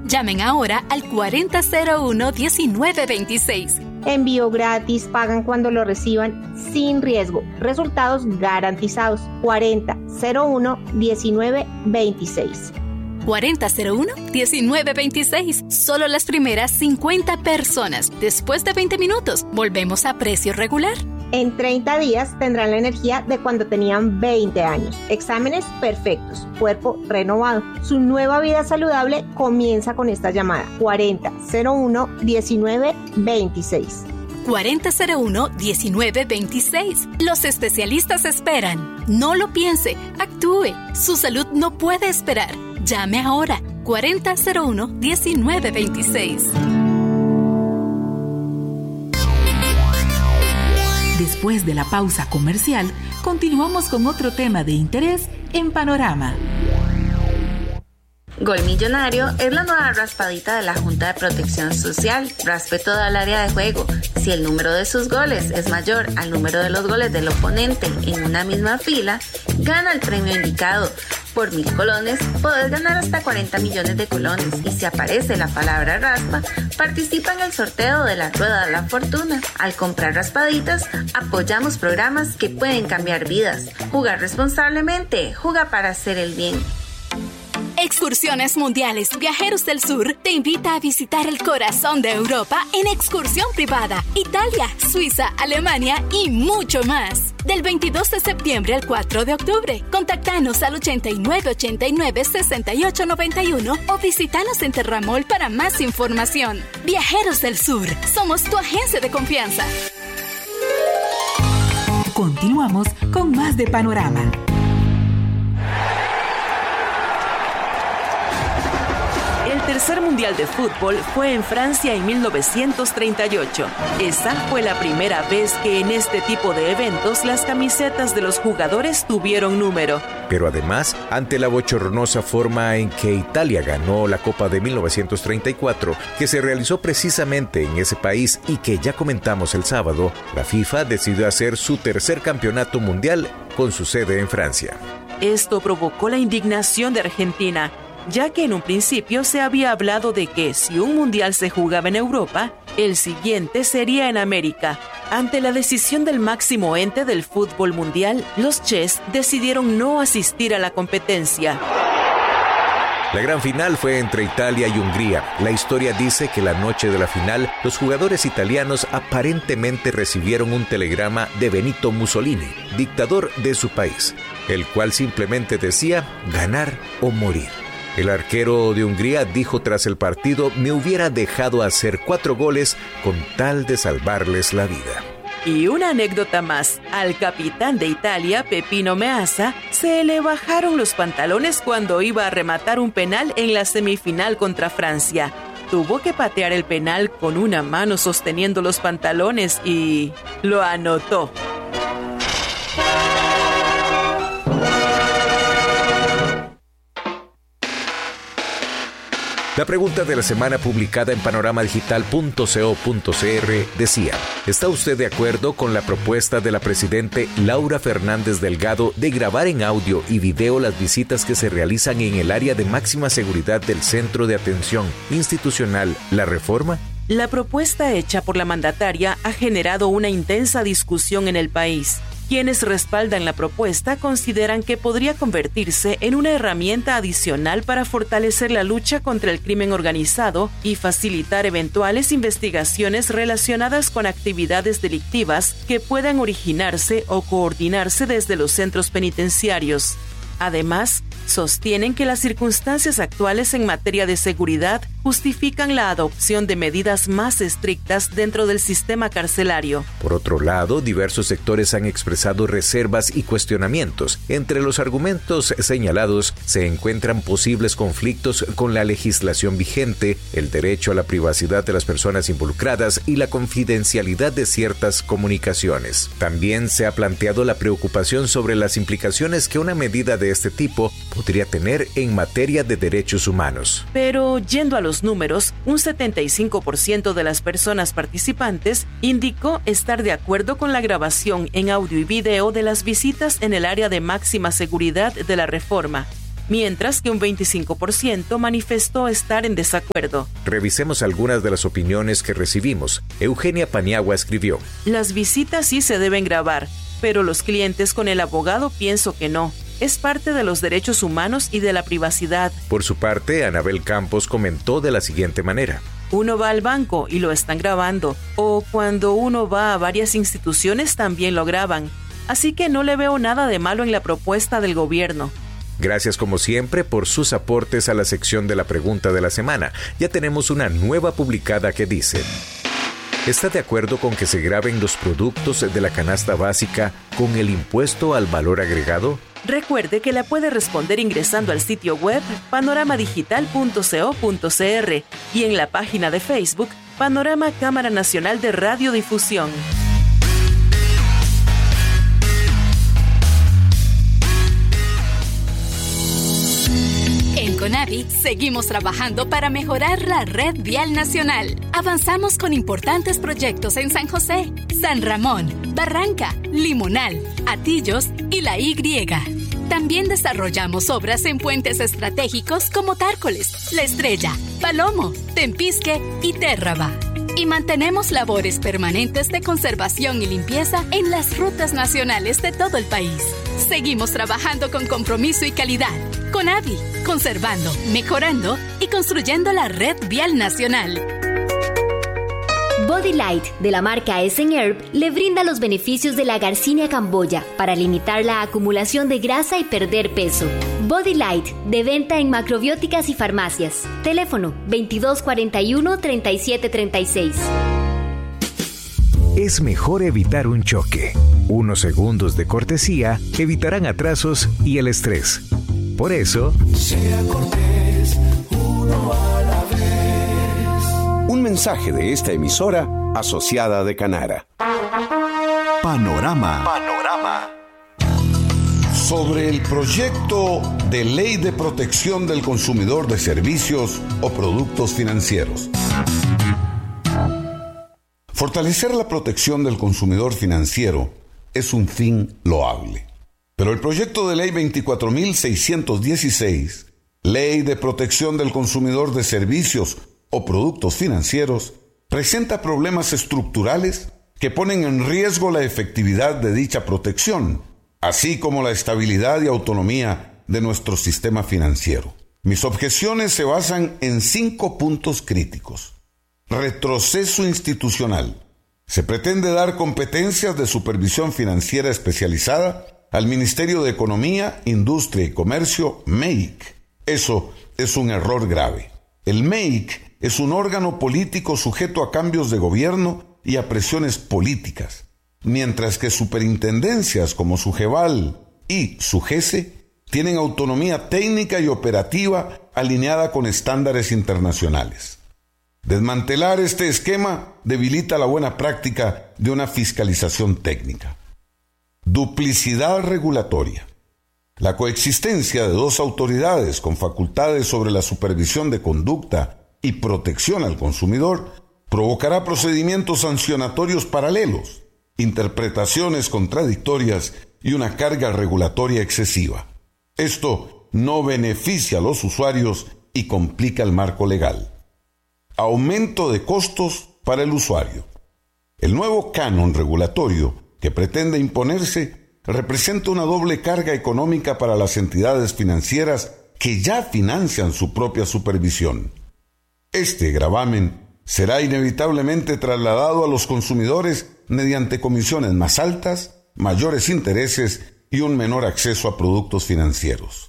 Llamen ahora al 4001-1926. Envío gratis, pagan cuando lo reciban, sin riesgo. Resultados garantizados. 4001-1926. 4001-1926. Solo las primeras 50 personas. Después de 20 minutos, volvemos a precio regular. En 30 días tendrán la energía de cuando tenían 20 años. Exámenes perfectos, cuerpo renovado. Su nueva vida saludable comienza con esta llamada. 4001-1926. 4001-1926. Los especialistas esperan. No lo piense, actúe. Su salud no puede esperar. Llame ahora. 4001-1926. Después de la pausa comercial, continuamos con otro tema de interés en Panorama. Gol Millonario es la nueva raspadita de la Junta de Protección Social. Raspe toda el área de juego. Si el número de sus goles es mayor al número de los goles del oponente en una misma fila, gana el premio indicado. Por 1,000 colones, podés ganar hasta 40 millones de colones. Y si aparece la palabra raspa, participa en el sorteo de la Rueda de la Fortuna. Al comprar raspaditas, apoyamos programas que pueden cambiar vidas. Jugar responsablemente, juega para hacer el bien. Excursiones Mundiales Viajeros del Sur te invita a visitar el corazón de Europa en excursión privada, Italia, Suiza, Alemania y mucho más. Del 22 de septiembre al 4 de octubre. Contactanos al 8989-6891 o visítanos en Terramol para más información. Viajeros del Sur, somos tu agencia de confianza. Continuamos con más de Panorama. El tercer mundial de fútbol fue en Francia en 1938. Esa fue la primera vez que en este tipo de eventos las camisetas de los jugadores tuvieron número. Pero además, ante la bochornosa forma en que Italia ganó la Copa de 1934, que se realizó precisamente en ese país y que ya comentamos el sábado, la FIFA decidió hacer su tercer campeonato mundial con su sede en Francia. Esto provocó la indignación de Argentina, ya que en un principio se había hablado de que si un mundial se jugaba en Europa, el siguiente sería en América. Ante la decisión del máximo ente del fútbol mundial, los Ches decidieron no asistir a la competencia. La gran final fue entre Italia y Hungría. La historia dice que la noche de la final, los jugadores italianos aparentemente recibieron un telegrama de Benito Mussolini, dictador de su país, el cual simplemente decía ganar o morir. El arquero de Hungría dijo tras el partido: me hubiera dejado hacer 4 goles con tal de salvarles la vida. Y una anécdota más, al capitán de Italia, Peppino Meazza, se le bajaron los pantalones cuando iba a rematar un penal en la semifinal contra Francia. Tuvo que patear el penal con una mano sosteniendo los pantalones y lo anotó. La pregunta de la semana publicada en panoramadigital.co.cr decía: ¿está usted de acuerdo con la propuesta de la presidente Laura Fernández Delgado de grabar en audio y video las visitas que se realizan en el área de máxima seguridad del Centro de Atención Institucional La Reforma? La propuesta hecha por la mandataria ha generado una intensa discusión en el país. Quienes respaldan la propuesta consideran que podría convertirse en una herramienta adicional para fortalecer la lucha contra el crimen organizado y facilitar eventuales investigaciones relacionadas con actividades delictivas que puedan originarse o coordinarse desde los centros penitenciarios. Además, sostienen que las circunstancias actuales en materia de seguridad justifican la adopción de medidas más estrictas dentro del sistema carcelario. Por otro lado, diversos sectores han expresado reservas y cuestionamientos. Entre los argumentos señalados se encuentran posibles conflictos con la legislación vigente, el derecho a la privacidad de las personas involucradas y la confidencialidad de ciertas comunicaciones. También se ha planteado la preocupación sobre las implicaciones que una medida de este tipo podría tener en materia de derechos humanos. Pero yendo a los números, un 75% de las personas participantes indicó estar de acuerdo con la grabación en audio y video de las visitas en el área de máxima seguridad de La Reforma. mientras que un 25% manifestó estar en desacuerdo. Revisemos algunas de las opiniones que recibimos. Eugenia Paniagua escribió: Las visitas sí se deben grabar, pero los clientes con el abogado pienso que no. Es parte de los derechos humanos y de la privacidad. Por su parte, Anabel Campos comentó de la siguiente manera: Uno va al banco y lo están grabando, o cuando uno va a varias instituciones también lo graban. Así que no le veo nada de malo en la propuesta del gobierno. Gracias como siempre por sus aportes a la sección de la pregunta de la semana. Ya tenemos una nueva publicada que dice: ¿está de acuerdo con que se graben los productos de la canasta básica con el impuesto al valor agregado? Recuerde que la puede responder ingresando al sitio web panoramadigital.co.cr y en la página de Facebook Panorama Cámara Nacional de Radiodifusión. En Conavi seguimos trabajando para mejorar la red vial nacional. Avanzamos con importantes proyectos en San José, San Ramón, Barranca, Limonal, Atillos y La Y. También desarrollamos obras en puentes estratégicos como Tárcoles, La Estrella, Palomo, Tempisque y Térraba. Y mantenemos labores permanentes de conservación y limpieza en las rutas nacionales de todo el país. Seguimos trabajando con compromiso y calidad. Conavi, conservando, mejorando y construyendo la red vial nacional. Body Light, de la marca Herb, le brinda los beneficios de la Garcinia camboya para limitar la acumulación de grasa y perder peso. Body Light, de venta en macrobióticas y farmacias. Teléfono 2241-3736. Es mejor evitar un choque. Unos segundos de cortesía evitarán atrasos y el estrés. Por eso, sea cortés, uno a la vez. Un mensaje de esta emisora asociada de Canara. Panorama. Sobre el proyecto de Ley de Protección del Consumidor de Servicios o Productos Financieros. Fortalecer la protección del consumidor financiero es un fin loable. Pero el proyecto de ley 24.616, Ley de Protección del Consumidor de Servicios o Productos Financieros, presenta problemas estructurales que ponen en riesgo la efectividad de dicha protección, así como la estabilidad y autonomía de nuestro sistema financiero. Mis objeciones se basan en 5 puntos críticos. Retroceso institucional. Se pretende dar competencias de supervisión financiera especializada al Ministerio de Economía, Industria y Comercio, MEIC. Eso es un error grave. El MEIC es un órgano político sujeto a cambios de gobierno y a presiones políticas, mientras que superintendencias como SUGEVAL y SUGESE tienen autonomía técnica y operativa alineada con estándares internacionales. Desmantelar este esquema debilita la buena práctica de una fiscalización técnica. Duplicidad regulatoria. La coexistencia de 2 autoridades con facultades sobre la supervisión de conducta y protección al consumidor provocará procedimientos sancionatorios paralelos, interpretaciones contradictorias y una carga regulatoria excesiva. Esto no beneficia a los usuarios y complica el marco legal. Aumento de costos para el usuario. El nuevo canon regulatorio que pretende imponerse representa una doble carga económica para las entidades financieras que ya financian su propia supervisión. Este gravamen será inevitablemente trasladado a los consumidores mediante comisiones más altas, mayores intereses y un menor acceso a productos financieros.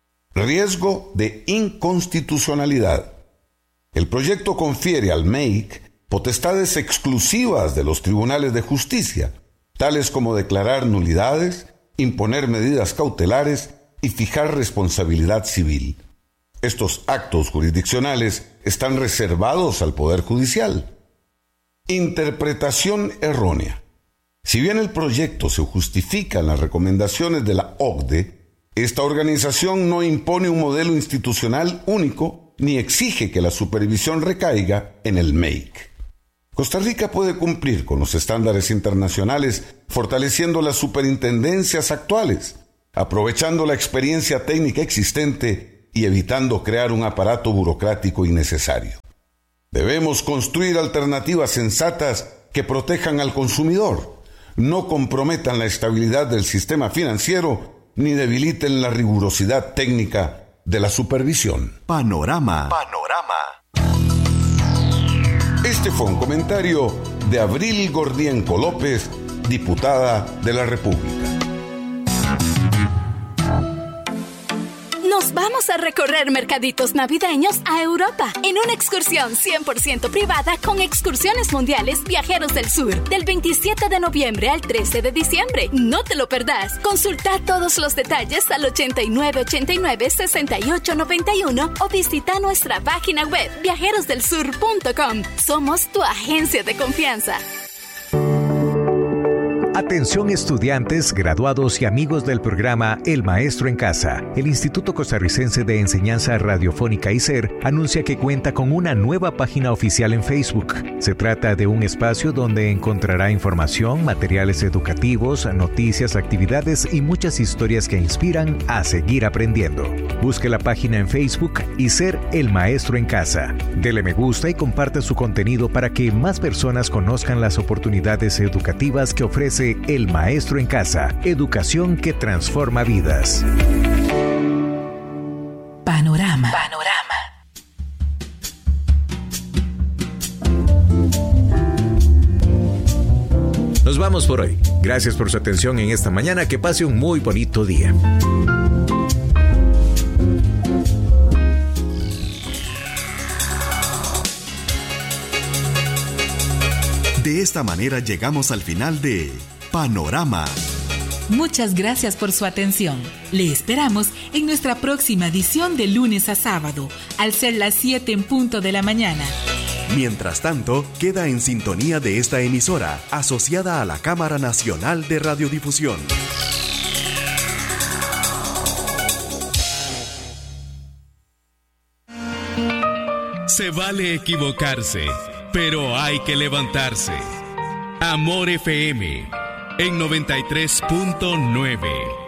Riesgo de inconstitucionalidad. El proyecto confiere al MEIC potestades exclusivas de los tribunales de justicia, tales como declarar nulidades, imponer medidas cautelares y fijar responsabilidad civil. Estos actos jurisdiccionales están reservados al Poder Judicial. Interpretación errónea. Si bien el proyecto se justifica en las recomendaciones de la OCDE, esta organización no impone un modelo institucional único ni exige que la supervisión recaiga en el MEIC. Costa Rica puede cumplir con los estándares internacionales fortaleciendo las superintendencias actuales, aprovechando la experiencia técnica existente y evitando crear un aparato burocrático innecesario. Debemos construir alternativas sensatas que protejan al consumidor, no comprometan la estabilidad del sistema financiero ni debiliten la rigurosidad técnica de la supervisión. Panorama. Este fue un comentario de Abril Gordienco López, diputada de la República. Nos vamos a recorrer mercaditos navideños a Europa en una excursión 100% privada con Excursiones Mundiales Viajeros del Sur del 27 de noviembre al 13 de diciembre. No te lo perdás. Consulta todos los detalles al 8989-6891 o visita nuestra página web viajerosdelsur.com. Somos tu agencia de confianza. Atención estudiantes, graduados y amigos del programa El Maestro en Casa. El Instituto Costarricense de Enseñanza Radiofónica ICER anuncia que cuenta con una nueva página oficial en Facebook. Se trata de un espacio donde encontrará información, materiales educativos, noticias, actividades y muchas historias que inspiran a seguir aprendiendo. Busque la página en Facebook ICER El Maestro en Casa. Dele me gusta y comparte su contenido para que más personas conozcan las oportunidades educativas que ofrece El Maestro en Casa, educación que transforma vidas. Panorama. Nos vamos por hoy. Gracias por su atención en esta mañana. Que pase un muy bonito día. De esta manera llegamos al final de Panorama. Muchas gracias por su atención. Le esperamos en nuestra próxima edición de lunes a sábado, al ser las 7 en punto de la mañana. Mientras tanto, queda en sintonía de esta emisora, asociada a la Cámara Nacional de Radiodifusión. Se vale equivocarse, pero hay que levantarse. Amor FM en 93.9.